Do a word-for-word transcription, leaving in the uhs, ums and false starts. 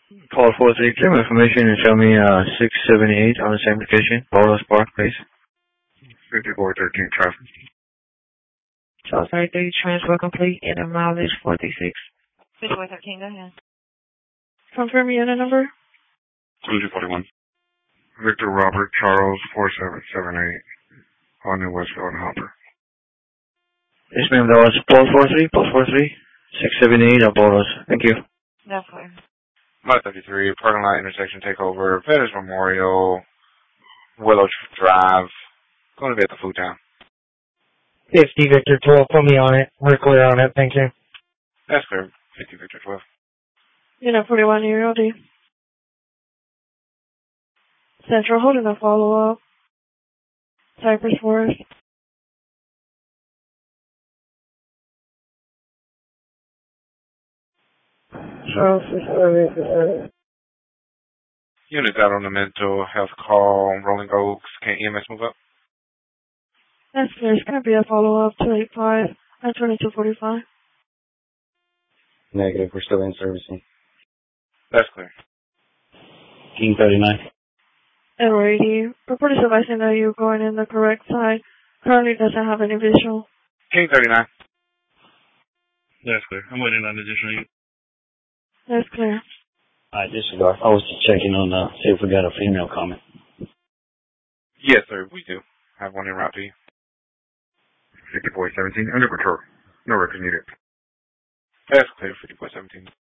Call four three, claim information and show me uh six seven eight on the same location. Bolos Park, please. fifty-four thirteen traffic. Charles thirty-three, transfer complete and the mileage forty-six. fifty-four thirteen, go ahead. Confirm unit number. twenty-two forty-one. Victor Robert Charles four seven seven eight on New Westfield Hopper. Yes, ma'am, that was Paul four three, Paul four three, six seven eight on Bolos. Thank you. That's clear. Mile thirty-three, parking lot intersection takeover, Veterans Memorial, Willow Drive. Going to be at the food town. fifty Victor twelve, put me on it. We're clear on it, thank you. That's clear. fifty Victor twelve. Unit forty-one, Euro D. Central holding a follow-up. Cypress Forest. Charles six. Unit out on the mental health call, Rolling Oaks. Can E M S move up? That's clear. It's going to be a follow-up two eight five and twenty-two forty-five. Negative, we're still in servicing. That's clear. King thirty-nine. Alrighty. Report is advising that you're going in the correct side. Currently doesn't have any visual. King thirty-nine. That's clear. I'm waiting on additional unit. That's clear. Alright, disregard. I was just checking on, uh, see if we got a female comment. Yes, sir, we do. Have one en route to you. fifty-four seventeen, under patrol. No record needed. That's clear, fifty-four seventeen.